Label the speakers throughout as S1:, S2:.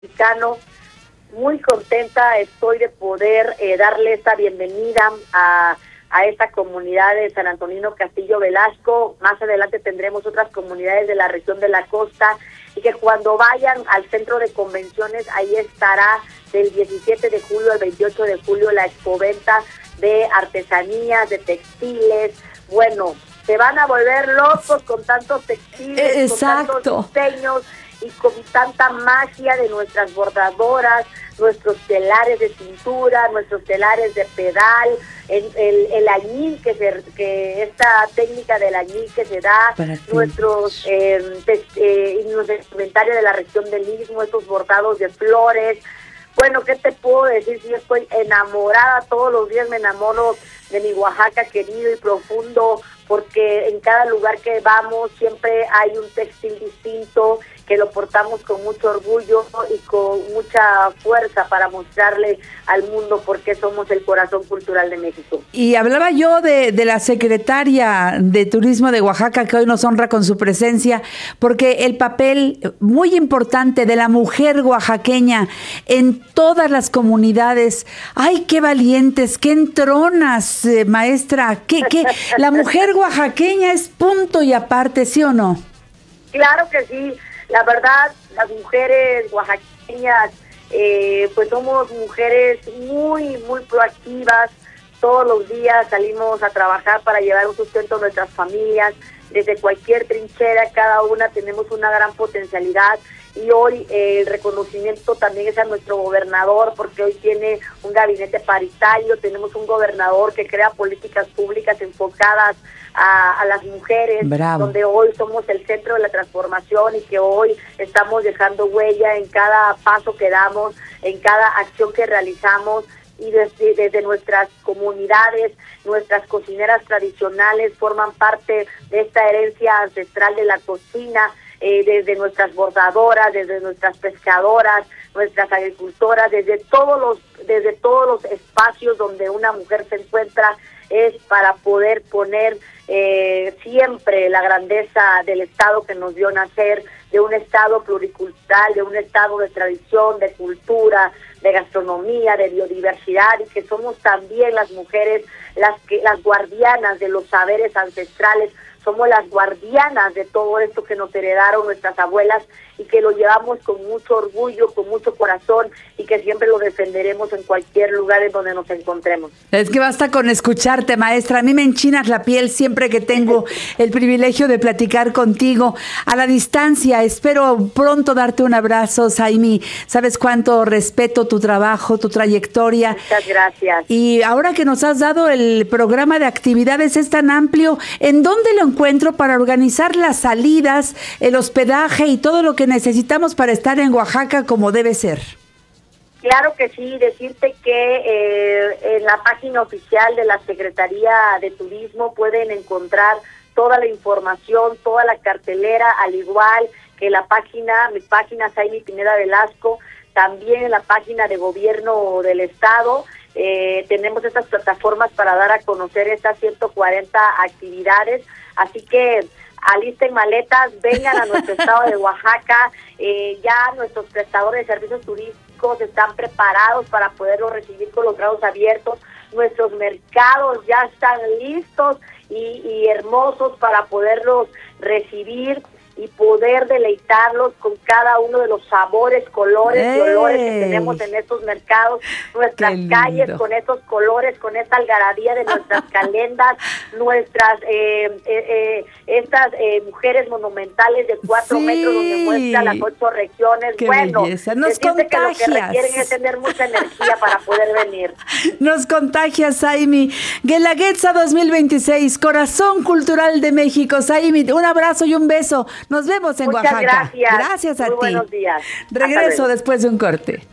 S1: mexicano. Muy contenta estoy de poder darle esta bienvenida a esta comunidad de San Antonino Castillo Velasco. Más adelante tendremos otras comunidades de la región de la costa, y que cuando vayan al centro de convenciones, ahí estará del 17 de julio al 28 de julio la expoventa de artesanías, de textiles. Bueno, se van a volver locos con tantos textiles,
S2: Exacto,
S1: con tantos diseños y con tanta magia de nuestras bordadoras, nuestros telares de cintura, nuestros telares de pedal, el añil que esta técnica del añil que se da, nuestros inventarios de la región del Istmo, estos bordados de flores. Bueno, ¿qué te puedo decir? Si yo estoy enamorada, todos los días me enamoro de mi Oaxaca querido y profundo, porque en cada lugar que vamos siempre hay un textil distinto, que lo portamos con mucho orgullo y con mucha fuerza para mostrarle al mundo por qué somos el corazón cultural de México.
S2: Y hablaba yo de la secretaria de Turismo de Oaxaca, que hoy nos honra con su presencia, porque el papel muy importante de la mujer oaxaqueña en todas las comunidades. ¡Ay, qué valientes, qué entronas, maestra! La mujer oaxaqueña es punto y aparte, ¿sí o no?
S1: Claro que sí. La verdad, las mujeres oaxaqueñas, pues somos mujeres muy, muy proactivas. Todos los días salimos a trabajar para llevar un sustento a nuestras familias. Desde cualquier trinchera, cada una tenemos una gran potencialidad. Y hoy el reconocimiento también es a nuestro gobernador, porque hoy tiene un gabinete paritario. Tenemos un gobernador que crea políticas públicas enfocadas a las mujeres. Bravo. Donde hoy somos el centro de la transformación, y que hoy estamos dejando huella en cada paso que damos, en cada acción que realizamos. Y desde nuestras comunidades, nuestras cocineras tradicionales forman parte de esta herencia ancestral de la cocina, desde nuestras bordadoras, desde nuestras pescadoras, nuestras agricultoras, desde todos los espacios donde una mujer se encuentra, es para poder poner siempre la grandeza del Estado que nos vio nacer, de un Estado pluricultural, de un Estado de tradición, de cultura, de gastronomía, de biodiversidad, y que somos también las mujeres las guardianas de los saberes ancestrales. Somos las guardianas de todo esto que nos heredaron nuestras abuelas, y que lo llevamos con mucho orgullo, con mucho corazón, y que siempre lo defenderemos en cualquier lugar en donde nos encontremos.
S2: Es que basta con escucharte, maestra. A mí me enchinas la piel siempre que tengo el privilegio de platicar contigo a la distancia. Espero pronto darte un abrazo, Saimi. Sabes cuánto respeto tu trabajo, tu trayectoria.
S1: Muchas gracias.
S2: Y ahora que nos has dado el programa de actividades, es tan amplio, ¿en dónde lo encuentro para organizar las salidas, el hospedaje y todo lo que necesitamos para estar en Oaxaca como debe ser?
S1: Claro que sí, decirte que en la página oficial de la Secretaría de Turismo pueden encontrar toda la información, toda la cartelera, al igual que mi página Saimi Pineda Velasco, también en la página de Gobierno del Estado. Tenemos estas plataformas para dar a conocer estas 140 actividades, así que alisten maletas, vengan a nuestro estado de Oaxaca. Ya nuestros prestadores de servicios turísticos están preparados para poderlos recibir con los brazos abiertos. Nuestros mercados ya están listos y hermosos para poderlos recibir y poder deleitarlos con cada uno de los sabores, colores y olores que tenemos en estos mercados, nuestras calles con estos colores, con esta algarabía de nuestras calendas, nuestras estas mujeres monumentales de 4 metros donde muestran las 8 regiones.
S2: Qué
S1: bueno,
S2: belleza. Nos contagias.
S1: Que lo que requieren es tener mucha energía para poder venir.
S2: Nos contagias, Saimi. Guelaguetza 2026, Corazón Cultural de México. Saimi, un abrazo y un beso. Nos vemos en
S1: Muchas
S2: Oaxaca.
S1: Gracias.
S2: Gracias a
S1: Muy
S2: ti.
S1: Buenos días.
S2: Regreso después de un corte.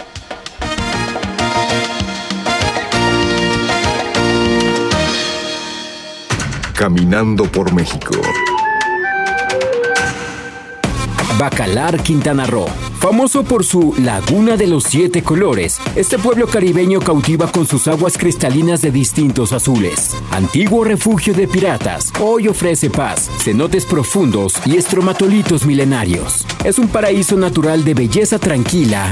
S3: Caminando por México.
S4: Bacalar, Quintana Roo. Famoso por su Laguna de los 7 colores, este pueblo caribeño cautiva con sus aguas cristalinas de distintos azules. Antiguo refugio de piratas, hoy ofrece paz, cenotes profundos y estromatolitos milenarios. Es un paraíso natural de belleza tranquila